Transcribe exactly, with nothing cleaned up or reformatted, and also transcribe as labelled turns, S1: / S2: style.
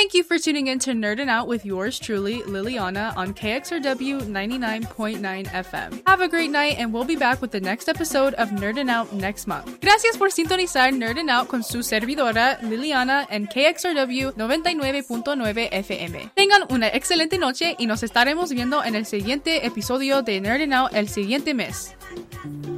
S1: Thank you for tuning in to Nerdin' Out with yours truly, Liliana, on K X R W ninety-nine point nine F M. Have a great night, and we'll be back with the next episode of Nerdin' Out next month. Gracias por sintonizar Nerdin' Out con su servidora, Liliana, en K X R W noventa y nueve punto nueve F M. Tengan una excelente noche y nos estaremos viendo en el siguiente episodio de Nerdin' Out el siguiente mes.